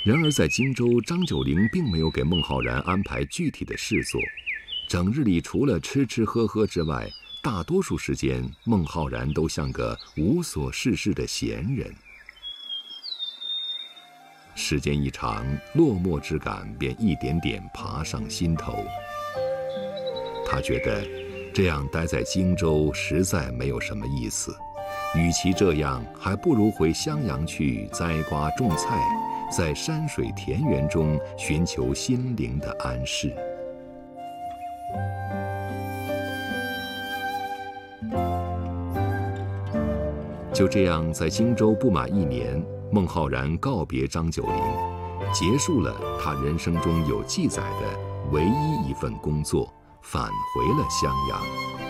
然而在荆州，张九龄并没有给孟浩然安排具体的事做，整日里除了吃吃喝喝之外，大多数时间孟浩然都像个无所事事的闲人。时间一长，落寞之感便一点点爬上心头。他觉得这样待在荆州实在没有什么意思，与其这样，还不如回襄阳去栽瓜种菜，在山水田园中寻求心灵的安适。就这样，在荆州不满1年，孟浩然告别张九龄，结束了他人生中有记载的唯一一份工作，返回了襄阳。